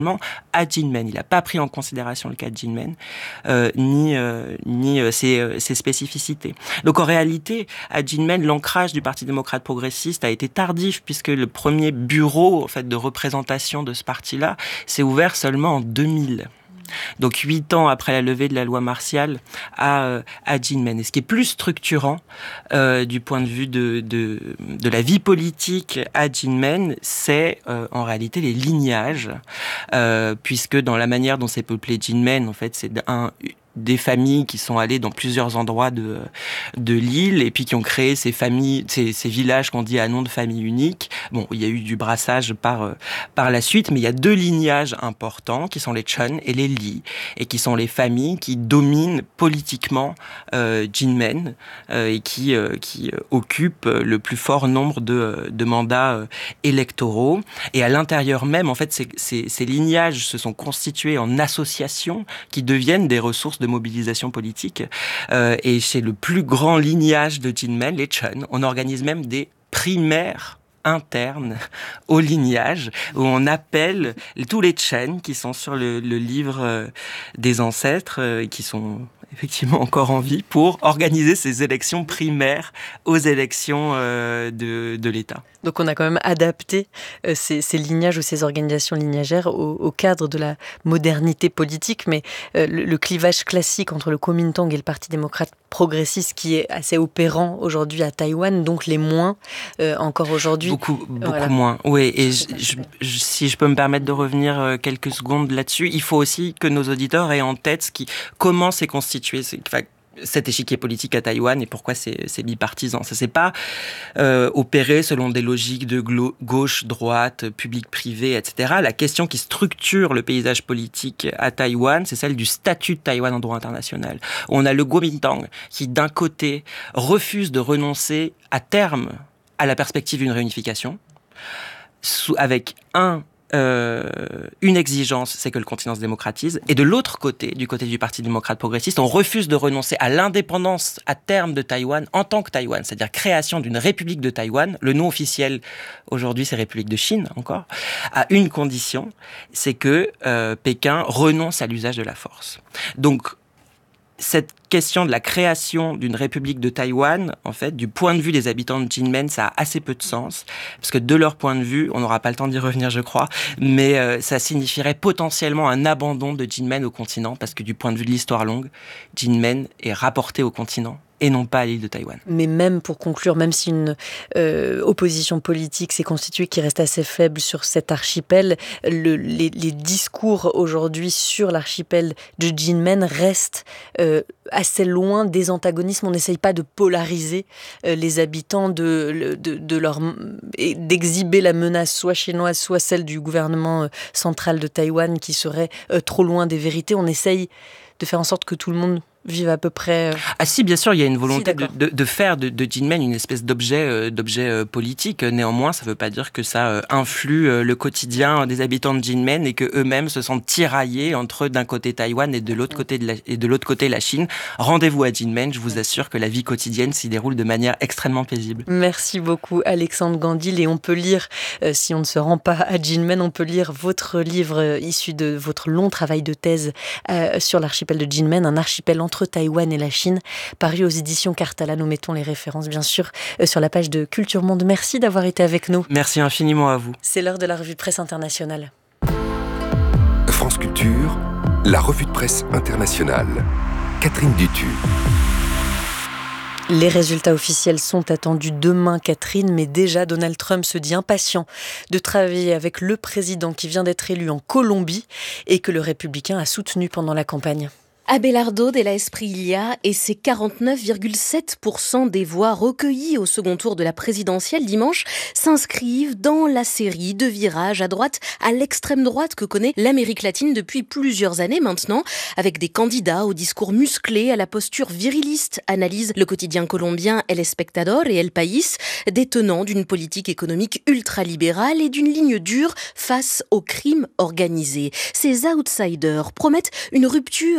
à Jinmen. Il n'a pas pris en considération le cas de Jinmen, ni ses spécificités. Donc en réalité, à Jinmen, l'ancrage du Parti démocrate progressiste a été tardif, puisque le premier bureau en fait, de représentation de ce parti-là s'est ouvert seulement en 2000. Donc 8 ans après la levée de la loi martiale à Jinmen. Et ce qui est plus structurant du point de vue de la vie politique à Jinmen, c'est en réalité les lignages, puisque dans la manière dont c'est peuplé Jinmen, en fait, c'est des familles qui sont allées dans plusieurs endroits de l'île et puis qui ont créé ces familles, ces villages qu'on dit à nom de famille unique. Bon, il y a eu du brassage par la suite, mais il y a 2 lignages importants qui sont les Chun et les Lee, et qui sont les familles qui dominent politiquement Jinmen et qui occupent le plus fort nombre de mandats électoraux. Et à l'intérieur même, en fait, ces lignages se sont constitués en associations qui deviennent des ressources de mobilisation politique. Et chez le plus grand lignage de Jinmen, les Chun, on organise même des primaires internes au lignage, où on appelle tous les Chun qui sont sur le livre des ancêtres, qui sont effectivement encore en vie, pour organiser ces élections primaires aux élections de l'État. Donc on a quand même adapté ces lignages ou ces organisations lignagères au cadre de la modernité politique, mais le clivage classique entre le Kuomintang et le Parti démocrate progressiste qui est assez opérant aujourd'hui à Taïwan, donc les moins encore aujourd'hui. Beaucoup voilà. Moins, oui. Et si je peux me permettre de revenir quelques secondes là-dessus, il faut aussi que nos auditeurs aient en tête comment s'est constitué cet échiquier politique à Taïwan et pourquoi c'est bipartisan. Ça s'est pas opéré selon des logiques de gauche, droite, public-privé, etc. La question qui structure le paysage politique à Taïwan, c'est celle du statut de Taïwan en droit international. On a le Kuomintang qui, d'un côté, refuse de renoncer à terme à la perspective d'une réunification, avec une exigence, c'est que le continent se démocratise. Et de l'autre côté, du côté du Parti démocrate progressiste, on refuse de renoncer à l'indépendance à terme de Taïwan en tant que Taïwan, c'est-à-dire création d'une République de Taïwan. Le nom officiel, aujourd'hui, c'est République de Chine, encore, à une condition, c'est que Pékin renonce à l'usage de la force. Donc, cette question de la création d'une république de Taïwan, en fait, du point de vue des habitants de Jinmen, ça a assez peu de sens, parce que de leur point de vue, on n'aura pas le temps d'y revenir, je crois, mais ça signifierait potentiellement un abandon de Jinmen au continent, parce que du point de vue de l'histoire longue, Jinmen est rapporté au continent et non pas à l'île de Taïwan. Mais même pour conclure, même si une opposition politique s'est constituée qui reste assez faible sur cet archipel, les discours aujourd'hui sur l'archipel de Jinmen restent assez loin des antagonismes. On n'essaye pas de polariser les habitants, d'exhiber la menace soit chinoise, soit celle du gouvernement central de Taïwan qui serait trop loin des vérités. On essaye de faire en sorte que tout le monde vive à peu près... Ah si, bien sûr, il y a une volonté de faire de Jinmen une espèce d'objet politique. Néanmoins, ça ne veut pas dire que ça influe le quotidien des habitants de Jinmen et qu'eux-mêmes se sentent tiraillés entre d'un côté Taïwan et de l'autre côté la Chine. Rendez-vous à Jinmen, je vous assure que la vie quotidienne s'y déroule de manière extrêmement paisible. Merci beaucoup Alexandre Gandil, et on peut lire, si on ne se rend pas à Jinmen, on peut lire votre livre issu de votre long travail de thèse sur l'archipel de Jinmen, un archipel entre Taïwan et la Chine, paru aux éditions Cartala. Nous mettons les références, bien sûr, sur la page de Culture Monde. Merci d'avoir été avec nous. Merci infiniment à vous. C'est l'heure de la revue de presse internationale. France Culture, la revue de presse internationale. Catherine Dutu. Les résultats officiels sont attendus demain, Catherine, mais déjà Donald Trump se dit impatient de travailler avec le président qui vient d'être élu en Colombie et que le républicain a soutenu pendant la campagne. Abelardo de la Espriella et ses 49,7% des voix recueillies au second tour de la présidentielle dimanche s'inscrivent dans la série de virages à droite, à l'extrême droite que connaît l'Amérique latine depuis plusieurs années maintenant, avec des candidats au discours musclé, à la posture viriliste, analyse le quotidien colombien El Espectador et El País, des tenants d'une politique économique ultralibérale et d'une ligne dure face au crime organisé. Ces outsiders promettent une rupture avec le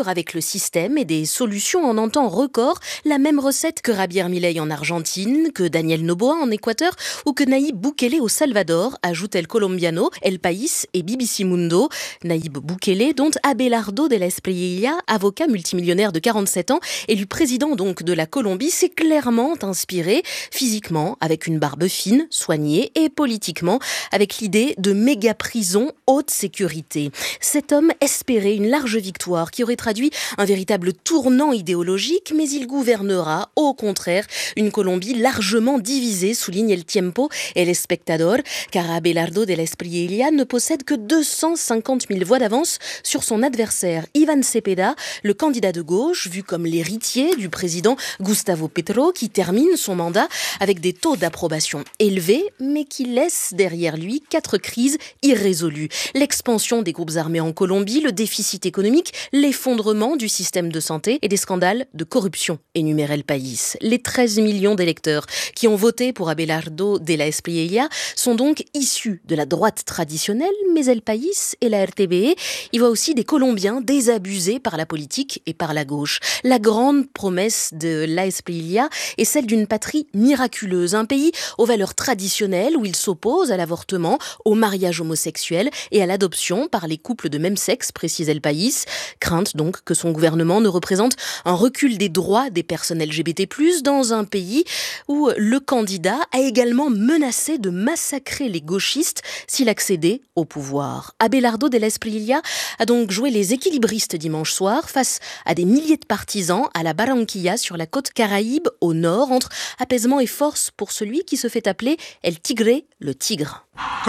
système et des solutions en un temps record, la même recette que Javier Milei en Argentine, que Daniel Noboa en Équateur ou que Nayib Bukele au Salvador, ajoute El Colombiano, El País et BBC Mundo. Nayib Bukele, dont Abelardo de la Espriella, avocat multimillionnaire de 47 ans, élu président donc de la Colombie, s'est clairement inspiré, physiquement avec une barbe fine, soignée, et politiquement avec l'idée de méga-prison haute sécurité. Cet homme espérait une large victoire qui aurait traduit un véritable tournant idéologique, mais il gouvernera, au contraire, une Colombie largement divisée, souligne El Tiempo et El Espectador, car Abelardo de la Espriella ne possède que 250 000 voix d'avance sur son adversaire Iván Cepeda, le candidat de gauche, vu comme l'héritier du président Gustavo Petro, qui termine son mandat avec des taux d'approbation élevés, mais qui laisse derrière lui 4 crises irrésolues. L'expansion des groupes armés en Colombie, le déficit économique, l'effondrement du système de santé et des scandales de corruption, énumère El País. Les 13 millions d'électeurs qui ont voté pour Abelardo de la Espriella sont donc issus de la droite traditionnelle, mais El País et la RTBE y voient aussi des Colombiens désabusés par la politique et par la gauche. La grande promesse de la Espriella est celle d'une patrie miraculeuse, un pays aux valeurs traditionnelles où il s'oppose à l'avortement, au mariage homosexuel et à l'adoption par les couples de même sexe, précise El País. Crainte donc que son gouvernement ne représente un recul des droits des personnes LGBT+, dans un pays où le candidat a également menacé de massacrer les gauchistes s'il accédait au pouvoir. Abelardo de la Espriella a donc joué les équilibristes dimanche soir face à des milliers de partisans à la Barranquilla sur la côte Caraïbe au nord, entre apaisement et force pour celui qui se fait appeler El Tigre, le tigre.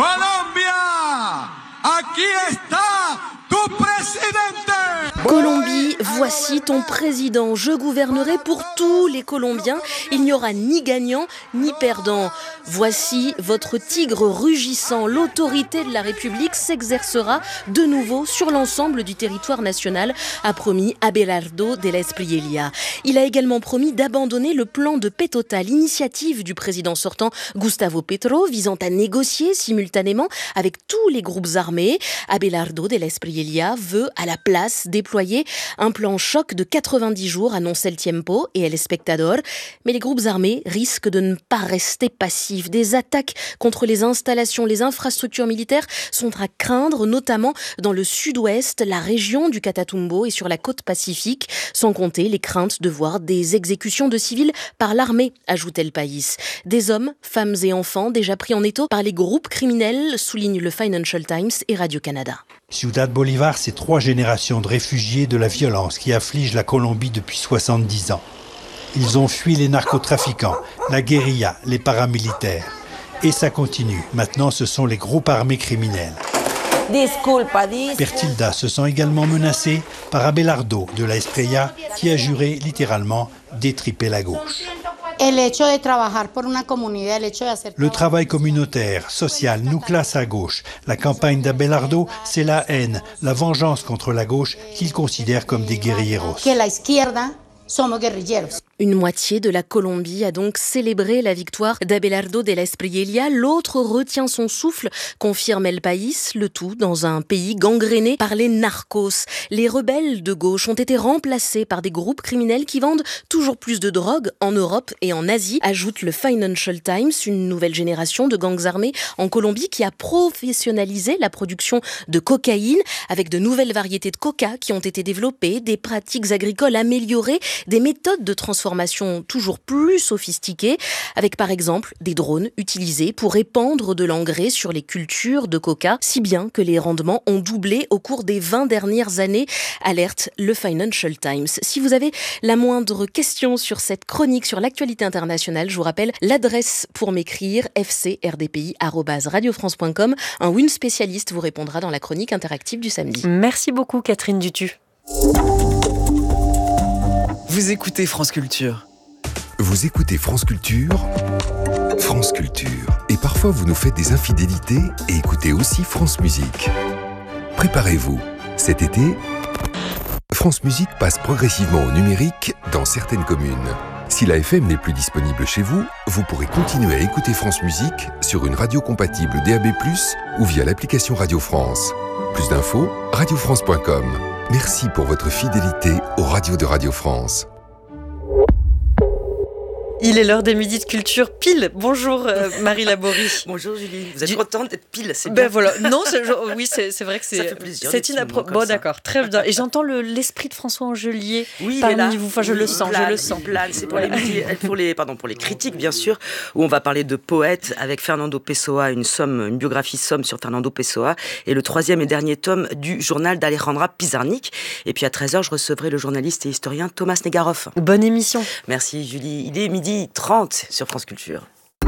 Colombia, aquí está tu presidente. Colombie, voici ton président. Je gouvernerai pour tous les Colombiens. Il n'y aura ni gagnant ni perdant. Voici votre tigre rugissant. L'autorité de la République s'exercera de nouveau sur l'ensemble du territoire national, a promis Abelardo de la Espriella. Il a également promis d'abandonner le plan de paix totale, initiative du président sortant Gustavo Petro, visant à négocier simultanément avec tous les groupes armés. Abelardo de la Espriella veut à la place déployer un plan choc de 90 jours, annonce El Tiempo et El Espectador. Mais les groupes armés risquent de ne pas rester passifs. Des attaques contre les installations, les infrastructures militaires sont à craindre, notamment dans le sud-ouest, la région du Catatumbo et sur la côte pacifique, sans compter les craintes de voir des exécutions de civils par l'armée, ajoute El País. Des hommes, femmes et enfants déjà pris en étau par les groupes criminels, souligne le Financial Times et Radio-Canada. Ciudad Bolívar, c'est 3 générations de réfugiés de la violence qui afflige la Colombie depuis 70 ans. Ils ont fui les narcotrafiquants, la guérilla, les paramilitaires. Et ça continue. Maintenant, ce sont les groupes armés criminels. Pertilda se sent également menacée par Abelardo de la Espriella qui a juré littéralement d'étriper la gauche. Le travail communautaire, social, nous classe à gauche. La campagne d'Abelardo, c'est la haine, la vengeance contre la gauche qu'il considère comme des guerrilleros. Une moitié de la Colombie a donc célébré la victoire d'Abelardo de la Espriella. L'autre retient son souffle, confirme El País, le tout dans un pays gangréné par les narcos. Les rebelles de gauche ont été remplacés par des groupes criminels qui vendent toujours plus de drogue en Europe et en Asie, ajoute le Financial Times, une nouvelle génération de gangs armés en Colombie qui a professionnalisé la production de cocaïne avec de nouvelles variétés de coca qui ont été développées, des pratiques agricoles améliorées, des méthodes de transformation toujours plus sophistiquées, avec par exemple des drones utilisés pour répandre de l'engrais sur les cultures de coca, si bien que les rendements ont doublé au cours des 20 dernières années, alerte le Financial Times. Si vous avez la moindre question sur cette chronique sur l'actualité internationale, je vous rappelle l'adresse pour m'écrire fcrdpi@radiofrance.com. Un ou une spécialiste vous répondra dans la chronique interactive du samedi. Merci beaucoup Catherine Dutu. Vous écoutez France Culture. Vous écoutez France Culture, France Culture. Et parfois vous nous faites des infidélités et écoutez aussi France Musique. Préparez-vous, cet été, France Musique passe progressivement au numérique dans certaines communes. Si la FM n'est plus disponible chez vous, vous pourrez continuer à écouter France Musique sur une radio compatible DAB+, ou via l'application Radio France. Plus d'infos, radiofrance.com. Merci pour votre fidélité aux radios de Radio France. Il est l'heure des midis de culture pile. Bonjour Marie Laborie. Bonjour Julie. Vous êtes contente d'être pile, c'est bien. Ben voilà. Non, oui, c'est vrai que c'est. Ça fait plaisir. C'est inapproprié. Bon, d'accord, très bien. Et j'entends l'esprit de François Angelier parmi vous. Enfin, je le sens. C'est pour les critiques, bien sûr, où on va parler de poètes avec Fernando Pessoa, une biographie somme sur Fernando Pessoa, et le 3e et dernier tome du journal d'Alejandra Pizarnik. Et puis à 13h, je recevrai le journaliste et historien Thomas Negaroff. Bonne émission. Merci Julie. Il est midi 30 sur France Culture.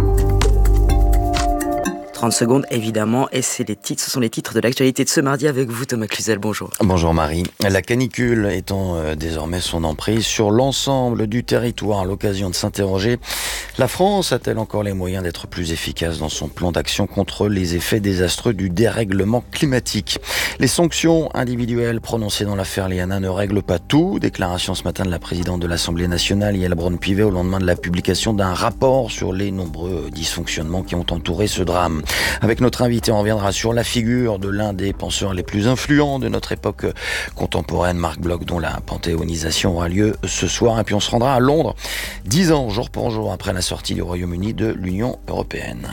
30 secondes, évidemment, et ce sont les titres de l'actualité de ce mardi avec vous, Thomas Cluzel. Bonjour. Bonjour Marie. La canicule étend désormais son emprise sur l'ensemble du territoire. À l'occasion de s'interroger, la France a-t-elle encore les moyens d'être plus efficace dans son plan d'action contre les effets désastreux du dérèglement climatique ? Les sanctions individuelles prononcées dans l'affaire Liana ne règlent pas tout. Déclaration ce matin de la présidente de l'Assemblée nationale, Yael Braun-Pivet, au lendemain de la publication d'un rapport sur les nombreux dysfonctionnements qui ont entouré ce drame. Avec notre invité, on reviendra sur la figure de l'un des penseurs les plus influents de notre époque contemporaine, Marc Bloch, dont la panthéonisation aura lieu ce soir. Et puis on se rendra à Londres, 10 ans, jour pour jour, après la sortie du Royaume-Uni de l'Union européenne.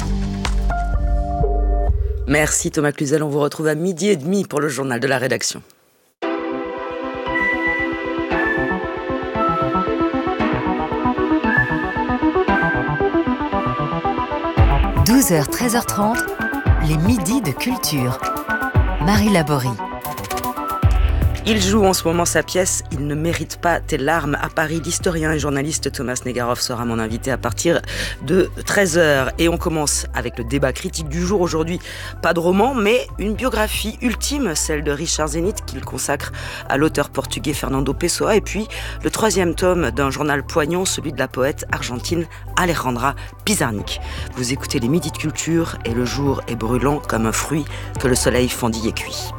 Merci Thomas Cluzel, on vous retrouve à 12h30 pour le journal de la rédaction. – 12h, 13h30, les midis de culture. Marie Laborie. Il joue en ce moment sa pièce « Il ne mérite pas tes larmes » à Paris. L'historien et journaliste Thomas Negaroff sera mon invité à partir de 13h. Et on commence avec le débat critique du jour. Aujourd'hui, pas de roman, mais une biographie ultime, celle de Richard Zenit, qu'il consacre à l'auteur portugais Fernando Pessoa. Et puis, le 3e tome d'un journal poignant, celui de la poète argentine Alejandra Pizarnik. Vous écoutez les midis de culture et le jour est brûlant comme un fruit que le soleil fendit et cuit.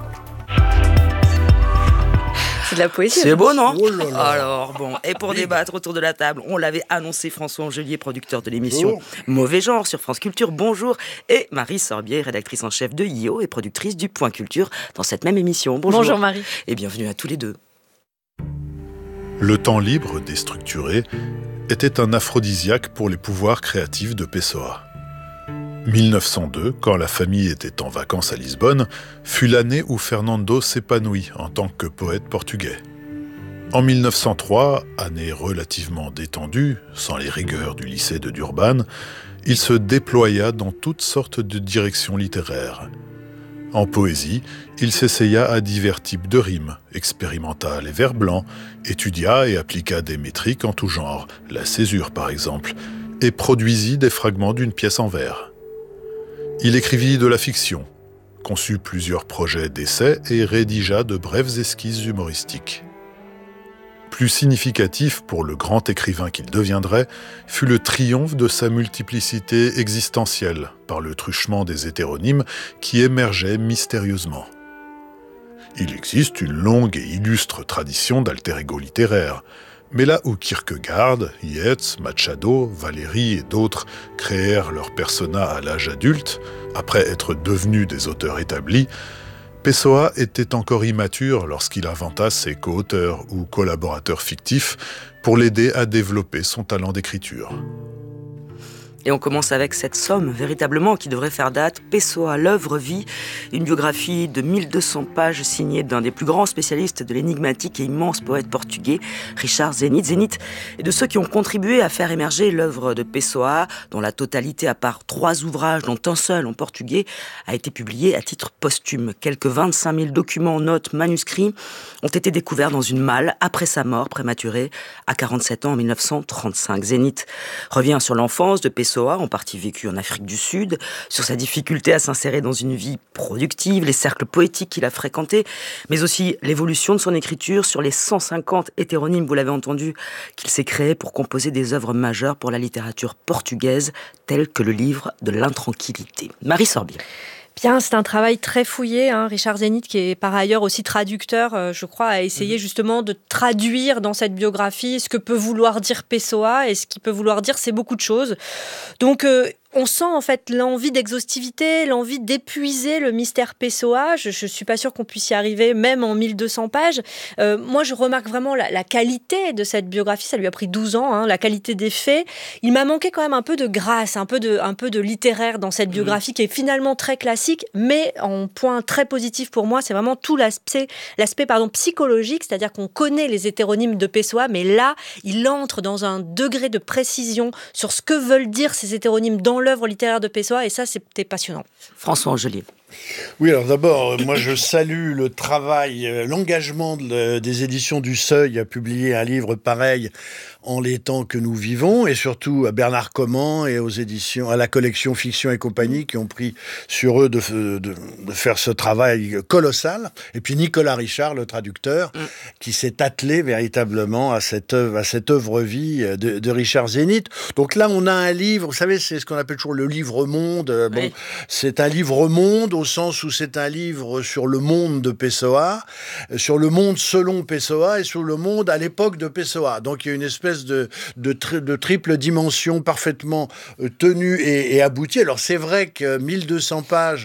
C'est de la poésie. C'est beau, non ? Oh là là. Alors, bon, et pour débattre autour de la table, on l'avait annoncé, François Angelier, producteur de l'émission Mauvais Genre sur France Culture, bonjour, et Marie Sorbier, rédactrice en chef de IO et productrice du Point Culture dans cette même émission. Bonjour. Bonjour Marie. Et bienvenue à tous les deux. Le temps libre déstructuré était un aphrodisiaque pour les pouvoirs créatifs de Pessoa. 1902, quand la famille était en vacances à Lisbonne, fut l'année où Fernando s'épanouit en tant que poète portugais. En 1903, année relativement détendue, sans les rigueurs du lycée de Durban, il se déploya dans toutes sortes de directions littéraires. En poésie, il s'essaya à divers types de rimes, expérimenta les vers blancs, étudia et appliqua des métriques en tout genre, la césure par exemple, et produisit des fragments d'une pièce en vers. Il écrivit de la fiction, conçut plusieurs projets d'essais et rédigea de brèves esquisses humoristiques. Plus significatif pour le grand écrivain qu'il deviendrait fut le triomphe de sa multiplicité existentielle par le truchement des hétéronymes qui émergeaient mystérieusement. Il existe une longue et illustre tradition d'alter-ego littéraire, mais là où Kierkegaard, Yeats, Machado, Valéry et d'autres créèrent leurs personas à l'âge adulte, après être devenus des auteurs établis, Pessoa était encore immature lorsqu'il inventa ses co-auteurs ou collaborateurs fictifs pour l'aider à développer son talent d'écriture. Et on commence avec cette somme, véritablement, qui devrait faire date. Pessoa, l'œuvre vie, une biographie de 1200 pages signée d'un des plus grands spécialistes de l'énigmatique et immense poète portugais, Richard Zenit. Zenit est de ceux qui ont contribué à faire émerger l'œuvre de Pessoa, dont la totalité, à part 3 ouvrages, dont un seul en portugais, a été publié à titre posthume. Quelques 25 000 documents, notes, manuscrits ont été découverts dans une malle après sa mort prématurée à 47 ans en 1935. Zenit revient sur l'enfance de Pessoa, en partie vécu en Afrique du Sud, sur sa difficulté à s'insérer dans une vie productive, les cercles poétiques qu'il a fréquentés, mais aussi l'évolution de son écriture, sur les 150 hétéronymes, vous l'avez entendu, qu'il s'est créé pour composer des œuvres majeures pour la littérature portugaise, telles que le livre de l'intranquillité. Marie Sorbier. Bien, c'est un travail très fouillé. Richard Zenit, qui est par ailleurs aussi traducteur, je crois, a essayé justement de traduire dans cette biographie ce que peut vouloir dire Pessoa. Et ce qu'il peut vouloir dire, c'est beaucoup de choses. Donc, on sent en fait l'envie d'exhaustivité, l'envie d'épuiser le mystère Pessoa. Je suis pas sûre qu'on puisse y arriver, même en 1200 pages. Moi, je remarque vraiment la qualité de cette biographie. Ça lui a pris 12 ans, hein, la qualité des faits. Il m'a manqué quand même un peu de grâce, un peu de littéraire dans cette biographie qui est finalement très classique, mais en point très positif pour moi, c'est vraiment tout l'aspect psychologique, c'est-à-dire qu'on connaît les hétéronymes de Pessoa, mais là, il entre dans un degré de précision sur ce que veulent dire ces hétéronymes dans l'œuvre littéraire de Pessoa, et ça, c'était passionnant. François Angelier. Oui, alors d'abord, moi je salue le travail, l'engagement des éditions du Seuil à publier un livre pareil en les temps que nous vivons, et surtout à Bernard Comment et aux éditions, à la collection Fiction et compagnie qui ont pris sur eux de faire ce travail colossal. Et puis Nicolas Richard, le traducteur, qui s'est attelé véritablement à cette œuvre-vie de Richard Zénith. Donc là, on a un livre, vous savez, c'est ce qu'on appelle toujours le livre-monde. Bon, c'est un livre-monde au sens où c'est un livre sur le monde de Pessoa, sur le monde selon Pessoa et sur le monde à l'époque de Pessoa. Donc il y a une espèce de triple dimension parfaitement tenue et aboutie. Alors c'est vrai que 1200 pages,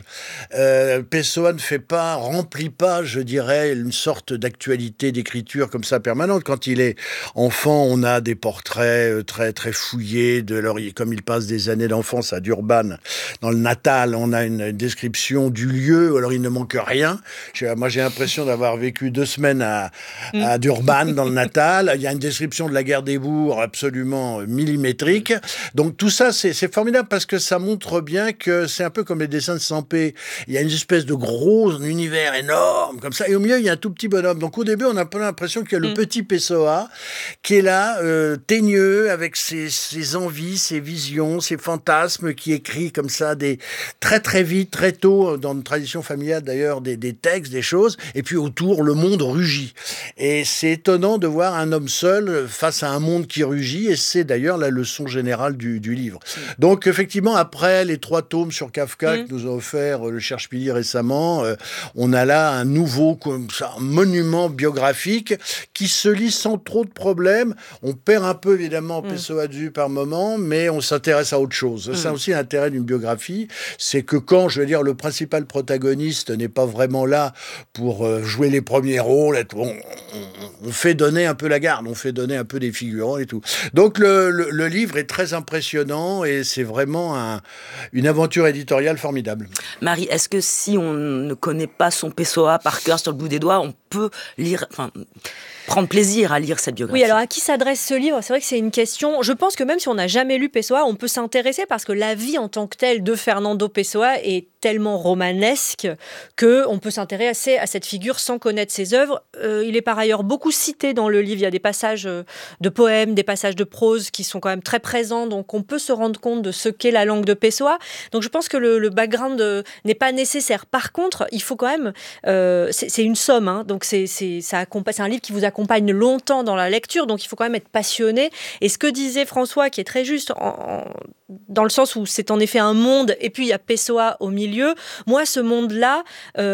Pessoa ne remplit pas, je dirais, une sorte d'actualité d'écriture comme ça permanente. Quand il est enfant, on a des portraits très très fouillés, comme il passe des années d'enfance à Durban, dans le Natal, on a une description du lieu, alors il ne manque rien. Moi, j'ai l'impression d'avoir vécu 2 semaines à Durban, dans le Natal. Il y a une description de la guerre des bourgs absolument millimétrique. Donc tout ça, c'est formidable parce que ça montre bien que c'est un peu comme les dessins de Sampé. Il y a une espèce de gros univers énorme, comme ça, et au milieu, il y a un tout petit bonhomme. Donc au début, on a un peu l'impression qu'il y a le petit Pessoa qui est là, teigneux, avec ses envies, ses visions, ses fantasmes, qui écrit comme ça très très vite, très tôt, dans une tradition familiale d'ailleurs, des textes, des choses, et puis autour, le monde rugit. Et c'est étonnant de voir un homme seul face à un monde qui rugit, et c'est d'ailleurs la leçon générale du livre. Donc effectivement, après les 3 tomes sur Kafka que nous a offert le Cherche-Midi récemment, on a là un nouveau un monument biographique qui se lit sans trop de problèmes. On perd un peu évidemment Pessoa de vue par moment, mais on s'intéresse à autre chose. C'est aussi l'intérêt d'une biographie, c'est que quand, je veux dire, le principal protagoniste n'est pas vraiment là pour jouer les premiers rôles, on fait donner un peu la garde, on fait donner un peu des figurants et tout. Donc le livre est très impressionnant et c'est vraiment une aventure éditoriale formidable. Marie, est-ce que si on ne connaît pas son Pessoa par cœur sur le bout des doigts, on peut prendre plaisir à lire cette biographie? Oui, alors à qui s'adresse ce livre? C'est vrai que c'est une question. Je pense que même si on n'a jamais lu Pessoa, on peut s'intéresser parce que la vie en tant que telle de Fernando Pessoa est tellement romanesque qu'on peut s'intéresser à cette figure sans connaître ses œuvres. Il est par ailleurs beaucoup cité dans le livre. Il y a des passages de poèmes, des passages de prose qui sont quand même très présents, donc on peut se rendre compte de ce qu'est la langue de Pessoa. Donc je pense que le background n'est pas nécessaire. Par contre, il faut quand même... c'est une somme, hein, donc c'est un livre qui vous accompagne longtemps dans la lecture, donc il faut quand même être passionné. Et ce que disait François, qui est très juste, dans le sens où c'est en effet un monde, et puis il y a Pessoa au milieu. Moi, ce monde-là...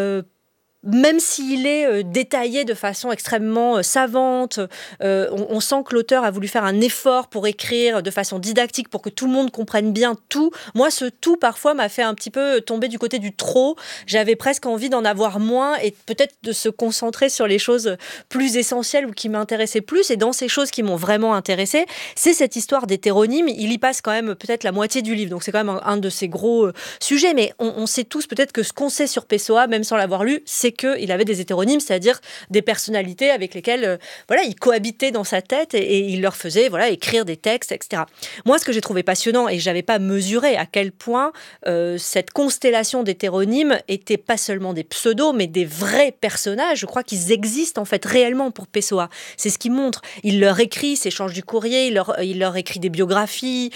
même s'il est détaillé de façon extrêmement savante, on sent que l'auteur a voulu faire un effort pour écrire de façon didactique, pour que tout le monde comprenne bien tout. Moi, ce tout, parfois, m'a fait un petit peu tomber du côté du trop. J'avais presque envie d'en avoir moins et peut-être de se concentrer sur les choses plus essentielles ou qui m'intéressaient plus. Et dans ces choses qui m'ont vraiment intéressée, c'est cette histoire d'hétéronyme. Il y passe quand même peut-être la moitié du livre, donc c'est quand même un de ces gros sujets. Mais on sait tous peut-être que ce qu'on sait sur Pessoa, même sans l'avoir lu, c'est qu'il avait des hétéronymes, c'est-à-dire des personnalités avec lesquelles il cohabitait dans sa tête et il leur faisait écrire des textes, etc. Moi, ce que j'ai trouvé passionnant, et je n'avais pas mesuré à quel point cette constellation d'hétéronymes était pas seulement des pseudos, mais des vrais personnages. Je crois qu'ils existent en fait réellement pour Pessoa. C'est ce qu'il montre. Il leur écrit, s'échange du courrier, il leur écrit des biographies.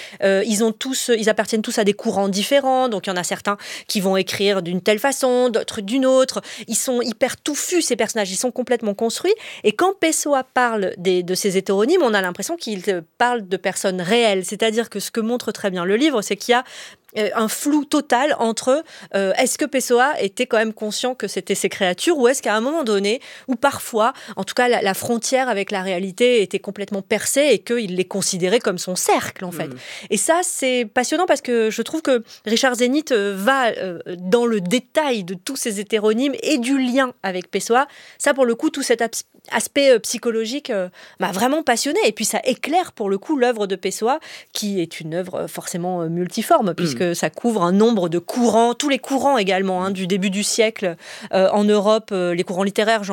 Ils appartiennent tous à des courants différents. Donc il y en a certains qui vont écrire d'une telle façon, d'autres d'une autre. Ils sont hyper touffus, ces personnages, ils sont complètement construits. Et quand Pessoa parle de ces hétéronymes, on a l'impression qu'il parle de personnes réelles. C'est-à-dire que ce que montre très bien le livre, c'est qu'il y a un flou total entre est-ce que Pessoa était quand même conscient que c'était ces créatures, ou est-ce qu'à un moment donné, ou parfois, en tout cas la frontière avec la réalité était complètement percée et qu'il les considérait comme son cercle en fait. Et ça c'est passionnant parce que je trouve que Richard Zenith va dans le détail de tous ces hétéronymes et du lien avec Pessoa. Ça pour le coup, tout cet aspect psychologique m'a vraiment passionné, et puis ça éclaire pour le coup l'œuvre de Pessoa, qui est une œuvre forcément multiforme puisque ça couvre un nombre de courants, tous les courants également du début du siècle en Europe, les courants littéraires,